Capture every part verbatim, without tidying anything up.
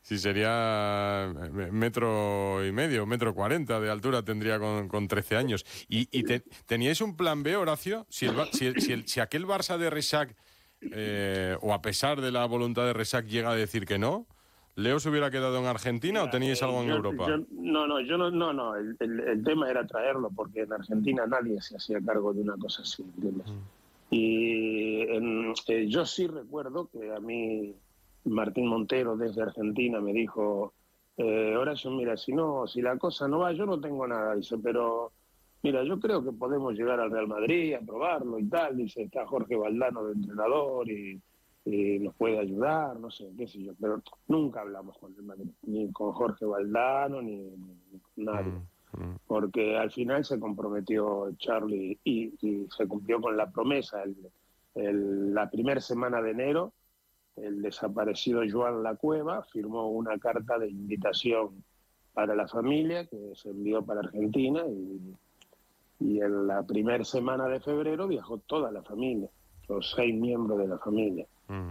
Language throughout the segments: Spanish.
Si sería metro y medio, metro cuarenta de altura tendría con, con trece años. ¿Y, y te, teníais un plan B, Horacio? Si, el, si, el, si, el, si aquel Barça de Rexach, eh, o a pesar de la voluntad de Rexach, llega a decir que no, ¿Leo se hubiera quedado en Argentina Mira, o teníais algo en yo, Europa? Yo, no, no, yo no, no, no. El, el, el tema era traerlo porque en Argentina nadie se hacía cargo de una cosa así, ¿entiendes? Mm. Y en, eh, yo sí recuerdo que a mí Martín Montero desde Argentina me dijo, eh, Horacio, mira, si no, si la cosa no va, yo no tengo nada, dice, pero mira, yo creo que podemos llegar al Real Madrid a probarlo y tal, dice, está Jorge Valdano de entrenador y, y nos puede ayudar, no sé, qué sé yo, pero nunca hablamos con el Madrid, ni con Jorge Valdano, ni, ni con nadie. Mm. Porque al final se comprometió Charlie y, y se cumplió con la promesa. El, el, la primera semana de enero, el desaparecido Joan Lacueva firmó una carta de invitación para la familia que se envió para Argentina y, y en la primera semana de febrero viajó toda la familia, los seis miembros de la familia. Mm.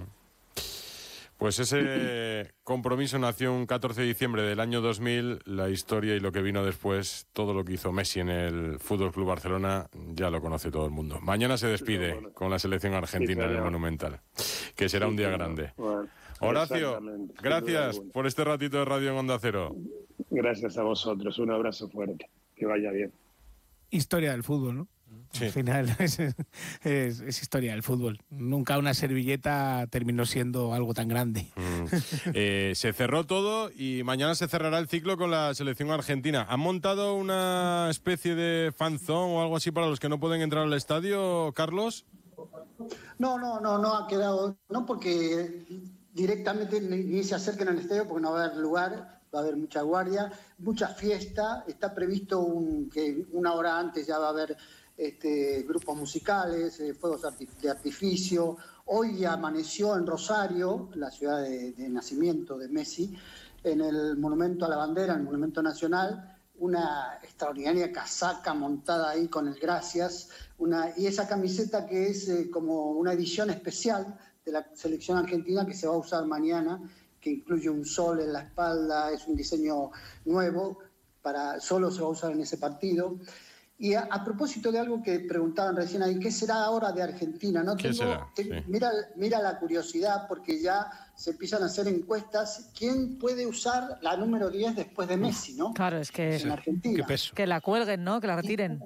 Pues ese compromiso nació un catorce de diciembre del año dos mil. La historia y lo que vino después, todo lo que hizo Messi en el Fútbol Club Barcelona, ya lo conoce todo el mundo. Mañana se despide sí, bueno. con la selección argentina sí, en el Monumental, que será sí, un día bueno. grande. Bueno, Horacio, gracias por este ratito de radio en Onda Cero. Gracias a vosotros, un abrazo fuerte, que vaya bien. Historia del fútbol, ¿no? Sí. Al final es, es, es historia del fútbol. Nunca una servilleta terminó siendo algo tan grande. Mm. Eh, se cerró todo y mañana se cerrará el ciclo con la selección argentina. ¿Han montado una especie de fanzón o algo así para los que no pueden entrar al estadio, Carlos? No, no, no, no ha quedado, no porque directamente ni, ni se acerquen al estadio porque no va a haber lugar. Va a haber mucha guardia, mucha fiesta. Está previsto un, que una hora antes ya va a haber este, grupos musicales, eh, fuegos de artificio. Hoy amaneció en Rosario, la ciudad de, de nacimiento de Messi, en el Monumento a la Bandera, en el Monumento Nacional, una extraordinaria casaca montada ahí con el Gracias, una, y esa camiseta que es eh, como una edición especial de la selección argentina que se va a usar mañana, que incluye un sol en la espalda, es un diseño nuevo, para, solo se va a usar en ese partido. Y a, a propósito de algo que preguntaban recién ahí, ¿qué será ahora de Argentina? ¿No? ¿Qué Tengo, será? te, Sí. mira, mira la curiosidad, porque ya se empiezan a hacer encuestas. ¿Quién puede usar la número diez después de Messi, no? Claro, es que... En Argentina. Qué peso. Que la cuelguen, ¿no? Que la retiren.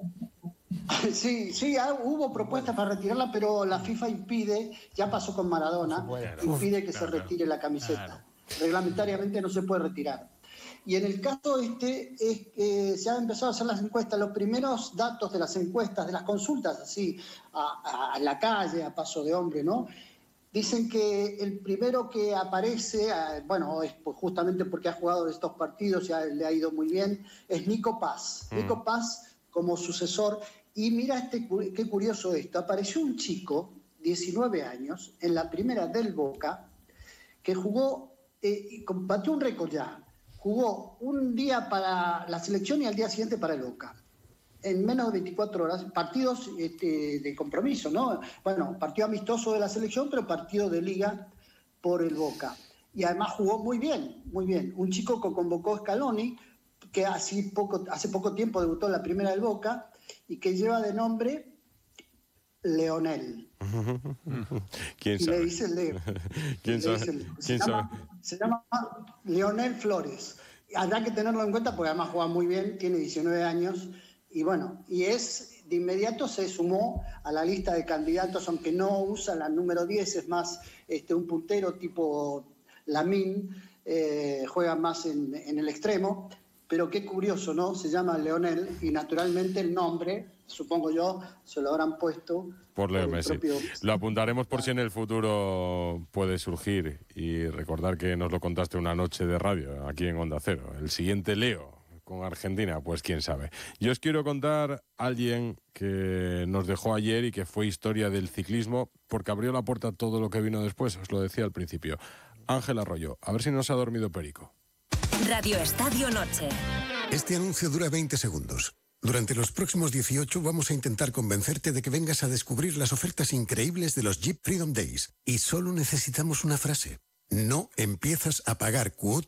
Sí, sí, hubo propuestas para retirarla, pero la FIFA impide, ya pasó con Maradona, impide que se retire la camiseta. Claro. Reglamentariamente no se puede retirar. Y en el caso este es que se han empezado a hacer las encuestas. Los primeros datos de las encuestas, de las consultas así a, a, a la calle, a paso de hombre, ¿no? Dicen que el primero que aparece, bueno, es justamente porque ha jugado estos partidos y le ha ido muy bien, es Nico Paz. Mm. Nico Paz como sucesor. Y mira este, qué curioso esto. Apareció un chico, diecinueve años, en la primera del Boca, que jugó, eh, batió un récord ya. Jugó un día para la selección y al día siguiente para el Boca. En menos de veinticuatro horas, partidos este, de compromiso, ¿no? Bueno, partido amistoso de la selección, pero partido de liga por el Boca. Y además jugó muy bien, muy bien. Un chico que convocó Scaloni, que hace poco, hace poco tiempo debutó en la primera del Boca y que lleva de nombre Leonel. ¿Quién y sabe? le dice Leo. ¿Quién le sabe? dice, ¿Quién se, sabe? llama, se llama Leonel Flores. Habrá que tenerlo en cuenta porque además juega muy bien, tiene diecinueve años y bueno, y es de inmediato se sumó a la lista de candidatos, aunque no usa la número diez, es más este, un puntero tipo Lamine, eh, juega más en, en el extremo. Pero qué curioso, ¿no? Se llama Leonel y naturalmente el nombre, supongo yo, se lo habrán puesto por Leo Messi. Propio... Lo apuntaremos por si en el futuro puede surgir y recordar que nos lo contaste una noche de radio aquí en Onda Cero. El siguiente Leo con Argentina, pues quién sabe. Yo os quiero contar a alguien que nos dejó ayer y que fue historia del ciclismo porque abrió la puerta a todo lo que vino después, os lo decía al principio. Ángel Arroyo, a ver si no se ha dormido Perico. Radio Estadio Noche. Este anuncio dura veinte segundos. Durante los próximos dieciocho vamos a intentar convencerte de que vengas a descubrir las ofertas increíbles de los Jeep Freedom Days. Y solo necesitamos una frase. No empiezas a pagar cuota